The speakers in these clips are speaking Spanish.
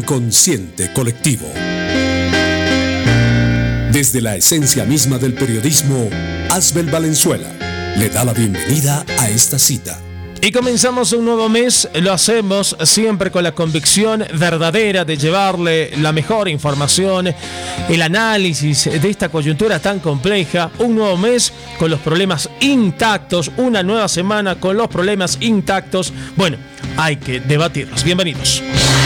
Inconsciente colectivo. Desde la esencia misma del periodismo, Asbel Valenzuela le da la bienvenida a esta cita. Y comenzamos un nuevo mes, lo hacemos siempre con la convicción verdadera de llevarle la mejor información, el análisis de esta coyuntura tan compleja. Un nuevo mes con los problemas intactos, una nueva semana con los problemas intactos. Bueno, hay que debatirlos. Bienvenidos.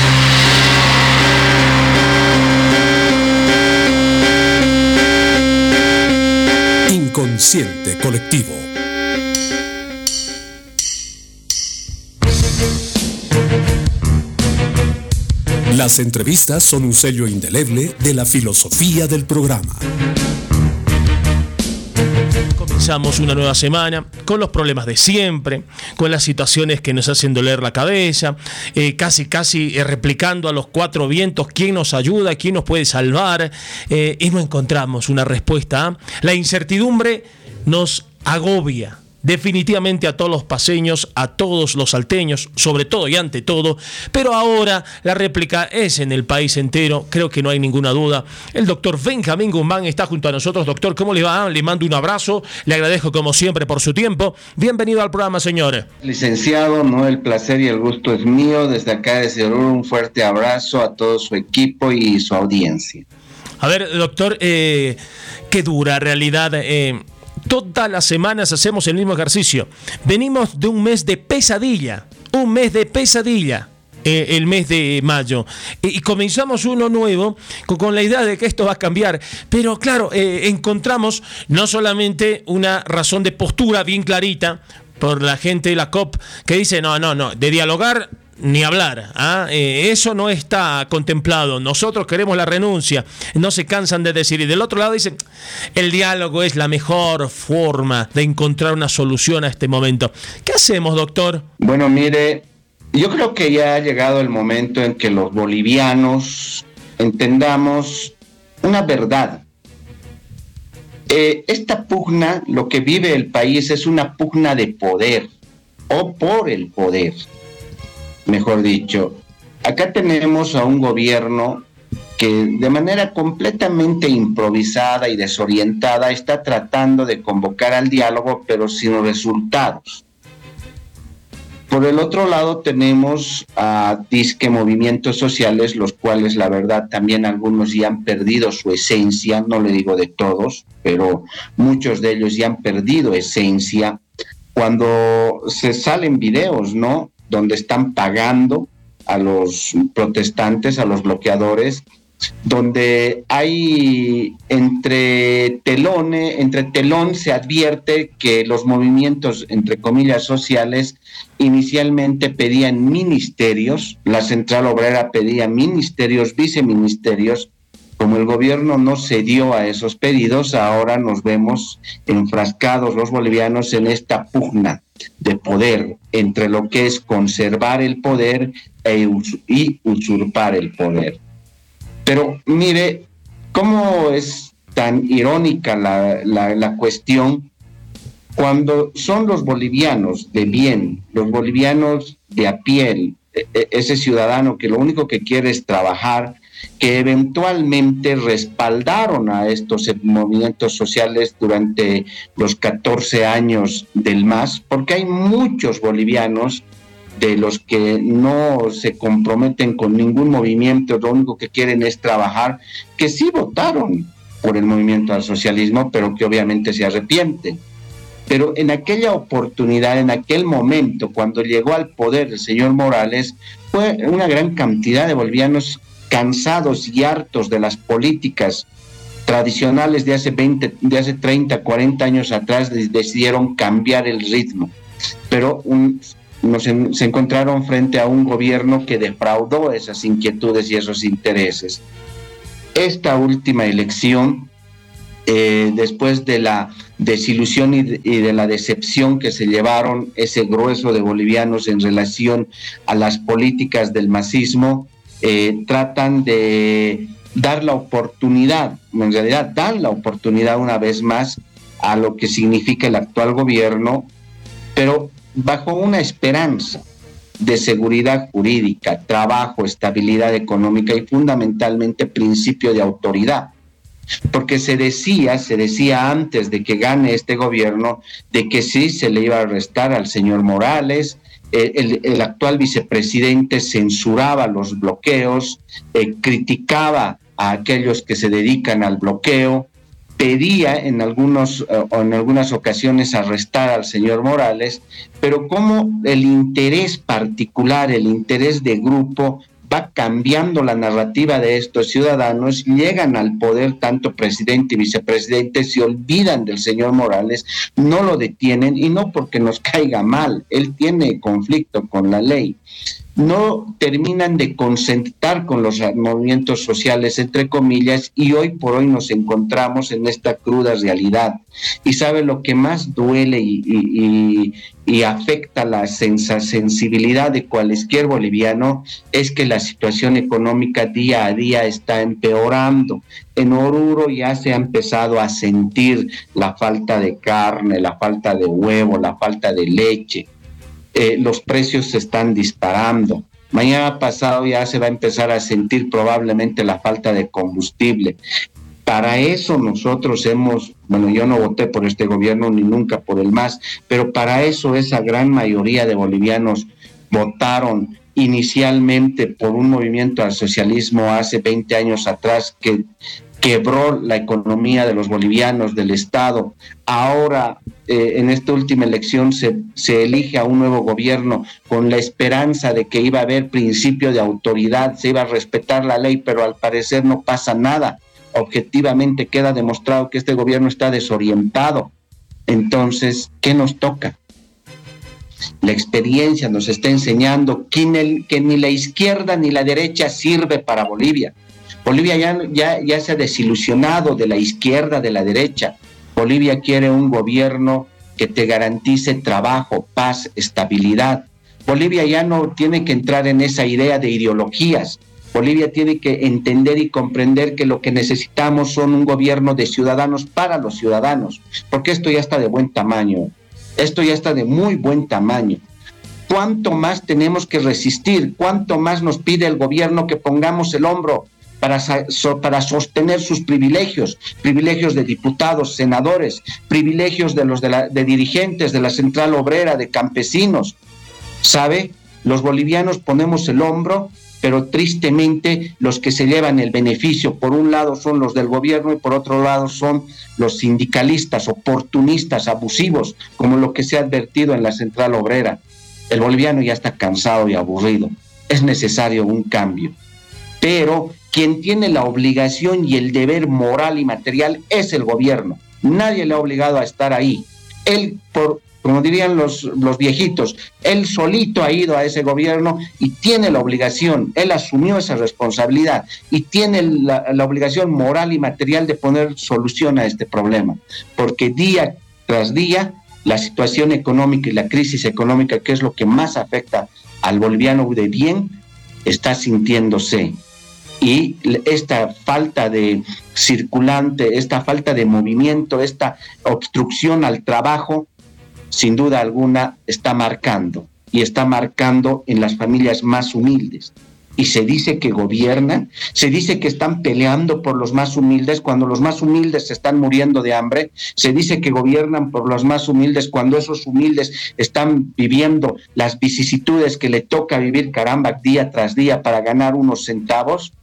Inconsciente colectivo. Las entrevistas son un sello indeleble de la filosofía del programa. Comenzamos una nueva semana con los problemas de siempre, con las situaciones que nos hacen doler la cabeza, casi replicando a los cuatro vientos quién nos ayuda, quién nos puede salvar, y no encontramos una respuesta. La incertidumbre nos agobia. Definitivamente a todos los paceños, a todos los salteños, sobre todo y ante todo, pero ahora la réplica es en el país entero, creo que no hay ninguna duda. El doctor Benjamín Guzmán está junto a nosotros. Doctor, ¿cómo le va? Le mando un abrazo, le agradezco como siempre por su tiempo. Bienvenido al programa, señor. Licenciado, no, el placer y el gusto es mío. Desde acá desde Oruro, un fuerte abrazo a todo su equipo y su audiencia. A ver, doctor, qué dura realidad. Todas las semanas hacemos el mismo ejercicio. Venimos de un mes de pesadilla, el mes de mayo, y comenzamos uno nuevo con la idea de que esto va a cambiar, pero claro, encontramos no solamente una razón de postura bien clarita por la gente de la COP que dice no, de dialogar ni hablar, eso no está contemplado, nosotros queremos la renuncia, no se cansan de decir, y del otro lado dicen, el diálogo es la mejor forma de encontrar una solución a este momento. ¿Qué hacemos, doctor? Bueno, mire, yo creo que ya ha llegado el momento en que los bolivianos entendamos una verdad. Esta pugna, lo que vive el país es una pugna de poder, o por el poder. Mejor dicho, acá tenemos a un gobierno que de manera completamente improvisada y desorientada está tratando de convocar al diálogo, pero sin resultados. Por el otro lado tenemos a disque movimientos sociales, los cuales la verdad también algunos ya han perdido su esencia, no le digo de todos, pero muchos de ellos ya han perdido esencia. Cuando se salen videos, ¿no?, donde están pagando a los protestantes, a los bloqueadores, donde hay entre telón se advierte que los movimientos, entre comillas, sociales, inicialmente pedían ministerios, la Central Obrera pedía ministerios, viceministerios. Como el gobierno no cedió a esos pedidos, ahora nos vemos enfrascados los bolivianos en esta pugna de poder entre lo que es conservar el poder y usurpar el poder. Pero mire, cómo es tan irónica la cuestión cuando son los bolivianos de bien, los bolivianos de a pie, ese ciudadano que lo único que quiere es trabajar, que eventualmente respaldaron a estos movimientos sociales durante los 14 años del MAS, porque hay muchos bolivianos de los que no se comprometen con ningún movimiento, lo único que quieren es trabajar, que sí votaron por el movimiento al socialismo, pero que obviamente se arrepienten. Pero en aquella oportunidad, en aquel momento, cuando llegó al poder el señor Morales, fue una gran cantidad de bolivianos cansados y hartos de las políticas tradicionales de hace 30, 40 años atrás, decidieron cambiar el ritmo. Pero se encontraron frente a un gobierno que defraudó esas inquietudes y esos intereses. Esta última elección, después de la desilusión y de la decepción que se llevaron ese grueso de bolivianos en relación a las políticas del masismo, tratan de dar la oportunidad, en realidad dan la oportunidad una vez más a lo que significa el actual gobierno, pero bajo una esperanza de seguridad jurídica, trabajo, estabilidad económica y fundamentalmente principio de autoridad. Porque se decía antes de que gane este gobierno de que sí se le iba a arrestar al señor Morales. El actual vicepresidente censuraba los bloqueos, criticaba a aquellos que se dedican al bloqueo, pedía en algunas ocasiones arrestar al señor Morales, pero como el interés particular, el interés de grupo va cambiando la narrativa de estos ciudadanos, llegan al poder tanto presidente y vicepresidente, se olvidan del señor Morales, no lo detienen, y no porque nos caiga mal, él tiene conflicto con la ley. No terminan de concertar con los movimientos sociales, entre comillas, y hoy por hoy nos encontramos en esta cruda realidad. Y sabe lo que más duele y afecta la sensibilidad de cualquier boliviano es que la situación económica día a día está empeorando. En Oruro ya se ha empezado a sentir la falta de carne, la falta de huevo, la falta de leche. Los precios se están disparando. Mañana pasado ya se va a empezar a sentir probablemente la falta de combustible. Para eso nosotros yo no voté por este gobierno ni nunca por el MAS, pero para eso esa gran mayoría de bolivianos votaron inicialmente por un movimiento al socialismo hace 20 años atrás que quebró la economía de los bolivianos, del Estado. Ahora, en esta última elección, se elige a un nuevo gobierno con la esperanza de que iba a haber principio de autoridad, se iba a respetar la ley, pero al parecer no pasa nada. Objetivamente queda demostrado que este gobierno está desorientado. Entonces, ¿qué nos toca? La experiencia nos está enseñando que ni la izquierda ni la derecha sirve para Bolivia. Bolivia ya se ha desilusionado de la izquierda, de la derecha. Bolivia quiere un gobierno que te garantice trabajo, paz, estabilidad. Bolivia ya no tiene que entrar en esa idea de ideologías. Bolivia tiene que entender y comprender que lo que necesitamos son un gobierno de ciudadanos para los ciudadanos, porque esto ya está de buen tamaño, esto ya está de muy buen tamaño. ¿Cuánto más tenemos que resistir? ¿Cuánto más nos pide el gobierno que pongamos el hombro para sostener sus privilegios de diputados, senadores, privilegios de dirigentes de la Central Obrera, de campesinos? ¿Sabe? Los bolivianos ponemos el hombro, pero tristemente los que se llevan el beneficio, por un lado son los del gobierno y por otro lado son los sindicalistas, oportunistas, abusivos, como lo que se ha advertido en la Central Obrera. El boliviano ya está cansado y aburrido. Es necesario un cambio. Pero quien tiene la obligación y el deber moral y material es el gobierno. Nadie le ha obligado a estar ahí. Él, como dirían los viejitos, él solito ha ido a ese gobierno y tiene la obligación, él asumió esa responsabilidad y tiene la obligación moral y material de poner solución a este problema. Porque día tras día, la situación económica y la crisis económica, que es lo que más afecta al boliviano de bien, está sintiéndose. Y esta falta de circulante, esta falta de movimiento, esta obstrucción al trabajo, sin duda alguna está marcando. Y está marcando en las familias más humildes. Y se dice que gobiernan, se dice que están peleando por los más humildes cuando los más humildes se están muriendo de hambre, se dice que gobiernan por los más humildes cuando esos humildes están viviendo las vicisitudes que le toca vivir, caramba, día tras día para ganar unos centavos.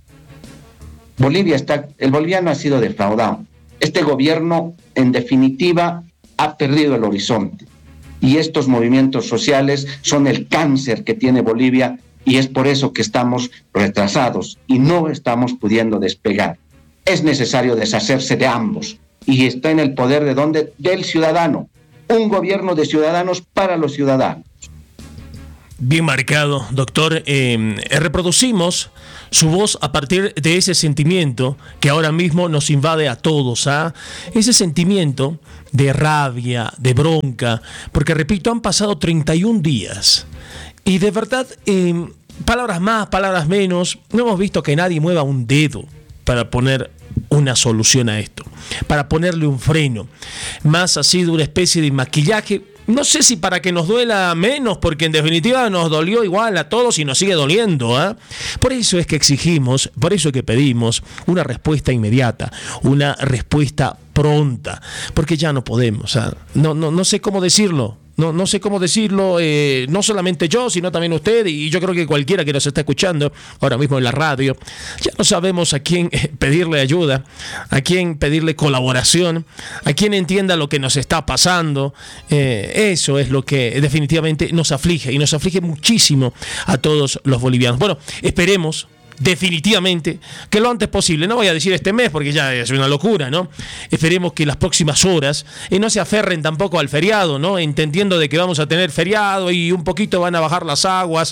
El boliviano ha sido defraudado. Este gobierno, en definitiva, ha perdido el horizonte. Y estos movimientos sociales son el cáncer que tiene Bolivia, y es por eso que estamos retrasados y no estamos pudiendo despegar. Es necesario deshacerse de ambos, y está en el poder ¿de dónde? Del ciudadano. Un gobierno de ciudadanos para los ciudadanos. Bien marcado, doctor. Reproducimos su voz a partir de ese sentimiento que ahora mismo nos invade a todos, ¿ah? Ese sentimiento de rabia, de bronca, porque repito, han pasado 31 días y de verdad, palabras más, palabras menos, no hemos visto que nadie mueva un dedo para poner una solución a esto, para ponerle un freno. Más ha sido una especie de maquillaje no sé si para que nos duela menos, porque en definitiva nos dolió igual a todos y nos sigue doliendo, ¿eh? Por eso es que exigimos, por eso es que pedimos una respuesta inmediata, una respuesta pronta, porque ya no podemos, ¿eh? No sé cómo decirlo. No sé cómo decirlo, no solamente yo, sino también usted, y yo creo que cualquiera que nos está escuchando ahora mismo en la radio. Ya no sabemos a quién pedirle ayuda, a quién pedirle colaboración, a quién entienda lo que nos está pasando. Eso es lo que definitivamente nos aflige, y nos aflige muchísimo a todos los bolivianos. Bueno, esperemos definitivamente que lo antes posible, no voy a decir este mes porque ya es una locura, ¿no? Esperemos que las próximas horas no se aferren tampoco al feriado, ¿no? Entendiendo de que vamos a tener feriado y un poquito van a bajar las aguas.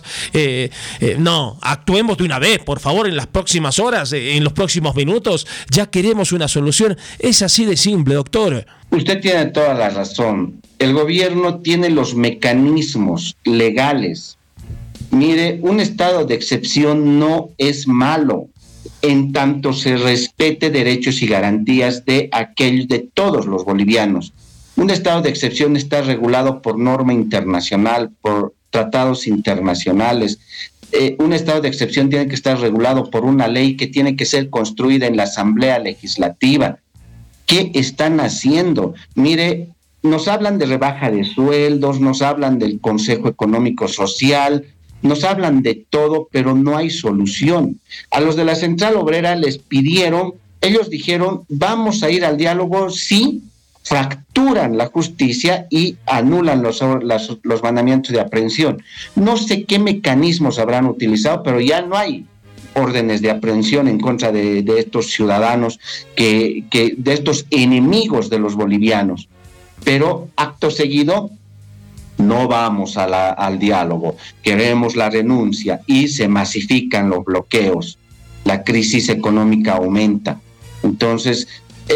No, actuemos de una vez, por favor, en las próximas horas, en los próximos minutos. Ya queremos una solución. Es así de simple, doctor. Usted tiene toda la razón. El gobierno tiene los mecanismos legales. Mire, un estado de excepción no es malo en tanto se respete derechos y garantías de todos los bolivianos. Un estado de excepción está regulado por norma internacional, por tratados internacionales. Un estado de excepción tiene que estar regulado por una ley que tiene que ser construida en la Asamblea Legislativa. ¿Qué están haciendo? Mire, nos hablan de rebaja de sueldos, nos hablan del Consejo Económico Social, nos hablan de todo, pero no hay solución. A los de la Central Obrera les pidieron, ellos dijeron, vamos a ir al diálogo si fracturan la justicia y anulan los mandamientos de aprehensión. No sé qué mecanismos habrán utilizado, pero ya no hay órdenes de aprehensión en contra de estos ciudadanos, de estos enemigos de los bolivianos. Pero acto seguido, no vamos al diálogo, queremos la renuncia y se masifican los bloqueos, la crisis económica aumenta. Entonces,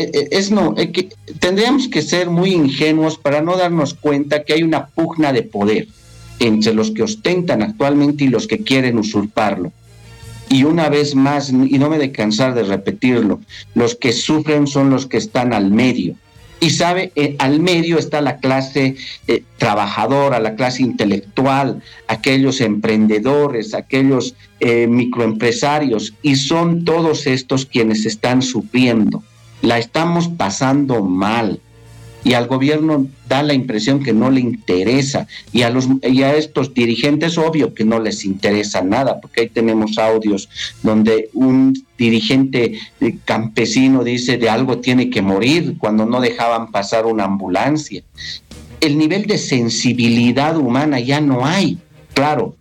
tendríamos que ser muy ingenuos para no darnos cuenta que hay una pugna de poder entre los que ostentan actualmente y los que quieren usurparlo. Y una vez más, y no me de cansar de repetirlo, los que sufren son los que están al medio. Y sabe, al medio está la clase trabajadora, la clase intelectual, aquellos emprendedores, aquellos microempresarios, y son todos estos quienes están sufriendo. La estamos pasando mal. Y al gobierno da la impresión que no le interesa, y a estos dirigentes obvio que no les interesa nada, porque ahí tenemos audios donde un dirigente campesino dice de algo tiene que morir cuando no dejaban pasar una ambulancia. El nivel de sensibilidad humana ya no hay. Claro,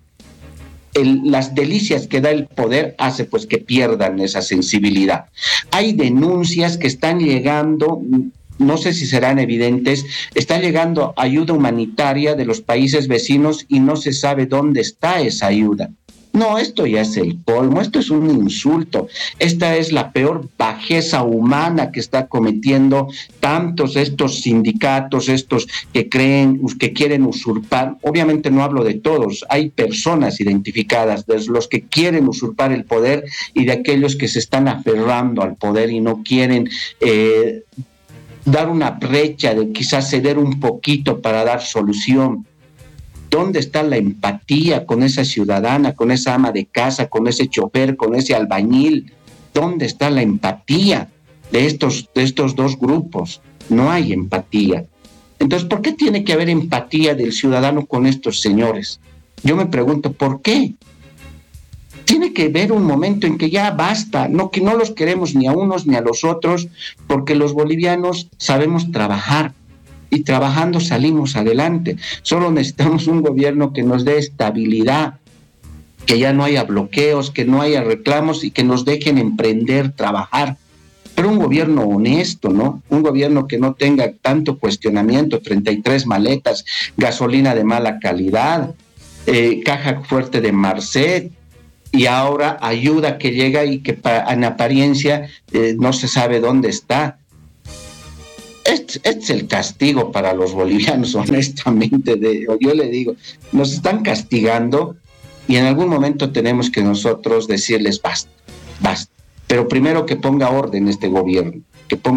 las delicias que da el poder hace pues que pierdan esa sensibilidad. Hay denuncias que están llegando, no sé si serán evidentes, está llegando ayuda humanitaria de los países vecinos y no se sabe dónde está esa ayuda. No, esto ya es el colmo, esto es un insulto, esta es la peor bajeza humana que está cometiendo tantos estos sindicatos, estos que quieren usurpar. Obviamente no hablo de todos, hay personas identificadas, de los que quieren usurpar el poder y de aquellos que se están aferrando al poder y no quieren dar una brecha, de quizás ceder un poquito para dar solución. ¿Dónde está la empatía con esa ciudadana, con esa ama de casa, con ese chofer, con ese albañil? ¿Dónde está la empatía de estos dos grupos? No hay empatía. Entonces, ¿por qué tiene que haber empatía del ciudadano con estos señores? Yo me pregunto, ¿por qué? Tiene que haber un momento en que ya basta, que no los queremos ni a unos ni a los otros, porque los bolivianos sabemos trabajar y trabajando salimos adelante. Solo necesitamos un gobierno que nos dé estabilidad, que ya no haya bloqueos, que no haya reclamos y que nos dejen emprender, trabajar. Pero un gobierno honesto, ¿no? Un gobierno que no tenga tanto cuestionamiento, 33 maletas, gasolina de mala calidad, caja fuerte de Marcet, y ahora ayuda que llega y que en apariencia no se sabe dónde está. Este es el castigo para los bolivianos, honestamente. Yo le digo, nos están castigando y en algún momento tenemos que nosotros decirles basta. Pero primero que ponga orden este gobierno, que ponga